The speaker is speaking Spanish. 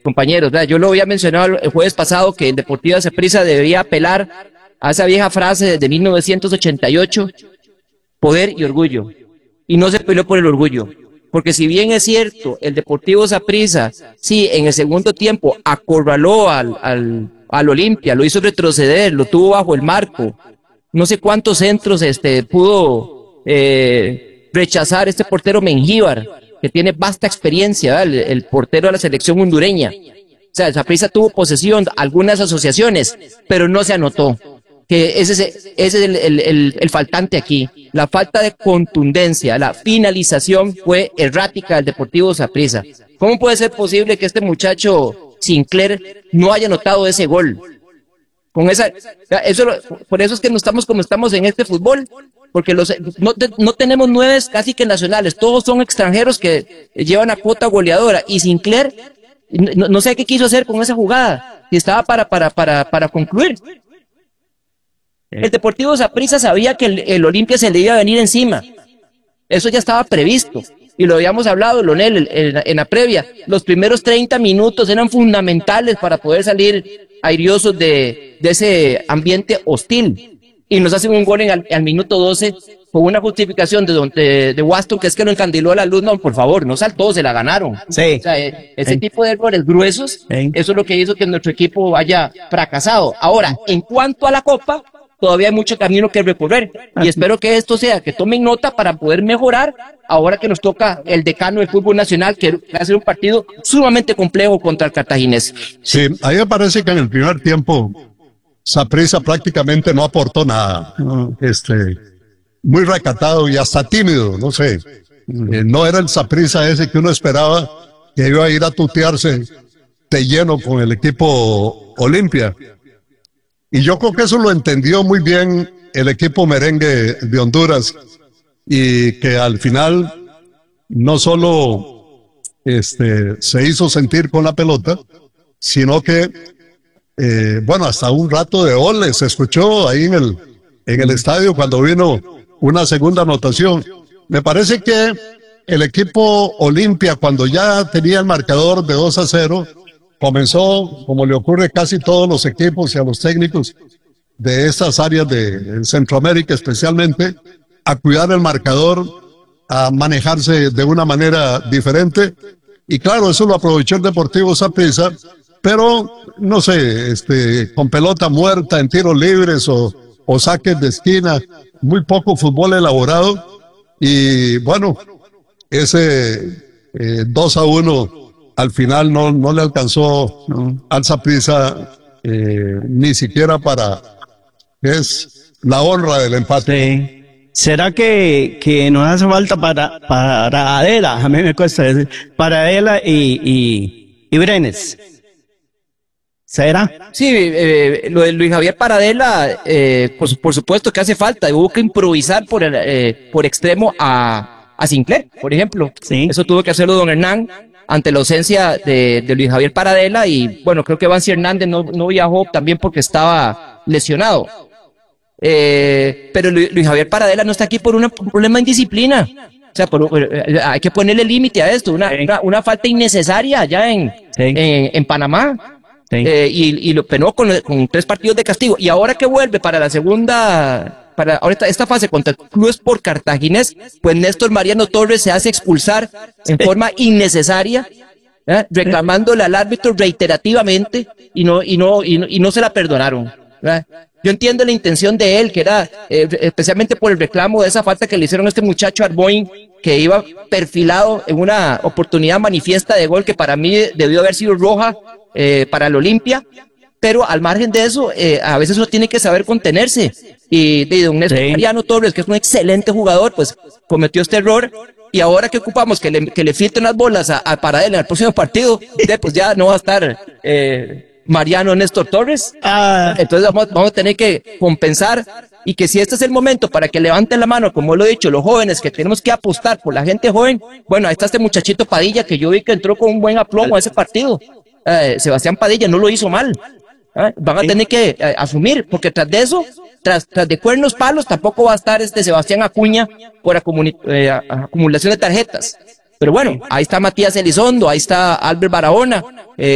compañeros, ¿verdad? Yo lo había mencionado el jueves pasado que el Deportivo Saprissa debería apelar a esa vieja frase desde 1988, poder y orgullo. Y no se peleó por el orgullo. Porque si bien es cierto, el Deportivo Saprissa, sí, en el segundo tiempo acorraló al Olimpia, lo hizo retroceder, lo tuvo bajo el marco. No sé cuántos centros pudo rechazar este portero Mengíbar, que tiene vasta experiencia, el portero de la selección hondureña. O sea, el Saprissa tuvo posesión, algunas asociaciones, pero no se anotó. Que ese es el faltante aquí. La falta de contundencia, la finalización fue errática del Deportivo Saprissa. ¿Cómo puede ser posible que este muchacho Sinclair no haya anotado ese gol? Con por eso es que no estamos como estamos en este fútbol, porque no tenemos nueves casi que nacionales, todos son extranjeros que llevan a cuota goleadora, y Sinclair, no sé qué quiso hacer con esa jugada, si estaba para concluir. El Deportivo Saprissa sabía que el Olimpia se le iba a venir encima. Eso ya estaba previsto. Y lo habíamos hablado, Lonel, en la previa. Los primeros 30 minutos eran fundamentales para poder salir airiosos de ese ambiente hostil. Y nos hacen un gol al minuto 12 con una justificación de Waston, que es que lo encandiló a la luz. No, por favor, no saltó, se la ganaron. Sí. O sea, ese tipo de errores gruesos, eso es lo que hizo que nuestro equipo haya fracasado. Ahora, en cuanto a la Copa, todavía hay mucho camino que recorrer y espero que esto sea, que tomen nota para poder mejorar ahora que nos toca el decano del fútbol nacional, que va a ser un partido sumamente complejo contra el Cartaginés. Sí, a mí me parece que en el primer tiempo Saprissa prácticamente no aportó nada, muy recatado y hasta tímido, no sé, no era el Saprissa ese que uno esperaba, que iba a ir a tutearse de lleno con el equipo Olimpia. Y yo creo que eso lo entendió muy bien el equipo merengue de Honduras, y que al final no solo se hizo sentir con la pelota, sino que hasta un rato de oles se escuchó ahí en el estadio cuando vino una segunda anotación. Me parece que el equipo Olimpia, cuando ya tenía el marcador de 2-0, comenzó, como le ocurre casi a todos los equipos y a los técnicos de estas áreas de Centroamérica especialmente, a cuidar el marcador, a manejarse de una manera diferente. Y claro, eso lo aprovechó el Deportivo Saprissa, pero no sé, con pelota muerta en tiros libres o saques de esquina, muy poco fútbol elaborado. Y bueno, ese 2-1 al final no le alcanzó al Saprissa ni siquiera para, es la honra del empate. Sí. ¿Será que nos hace falta para Adela? A mí me cuesta decir, para Adela y Brenes. ¿Será? Sí, lo de Luis Javier Paradela, por supuesto que hace falta. Hubo que improvisar por extremo a Sinclair, por ejemplo. Sí. Eso tuvo que hacerlo don Hernán ante la ausencia de Luis Javier Paradela, y bueno, creo que Vancy Hernández no viajó también porque estaba lesionado. Pero Luis Javier Paradela no está aquí por un problema de indisciplina. O sea, hay que ponerle límite a esto, una falta innecesaria allá en Panamá. Sí. Y lo penó con 3 partidos de castigo. Y ahora que vuelve para la segunda, esta fase contra el Club Sport Cartaginés, pues Néstor Mariano Torres se hace expulsar en forma innecesaria, reclamándole al árbitro reiterativamente, y no se la perdonaron. Yo entiendo la intención de él, que era especialmente por el reclamo de esa falta que le hicieron a este muchacho Arboin, que iba perfilado en una oportunidad manifiesta de gol que para mí debió haber sido roja para el Olimpia, pero al margen de eso, a veces uno tiene que saber contenerse, y de don Néstor Mariano Torres, que es un excelente jugador, pues cometió este error, y ahora que ocupamos que le filtren las bolas a Paradela en el próximo partido, pues ya no va a estar Mariano Néstor Torres. Entonces vamos a tener que compensar, y que si este es el momento para que levanten la mano, como lo he dicho, los jóvenes, que tenemos que apostar por la gente joven, bueno, ahí está este muchachito Padilla, que yo vi que entró con un buen aplomo a ese partido. Sebastián Padilla no lo hizo mal. Van a tener que asumir, porque tras de eso, tras de cuernos palos, tampoco va a estar Sebastián Acuña por acumulación de tarjetas. Pero bueno, ahí está Matías Elizondo, ahí está Albert Barahona,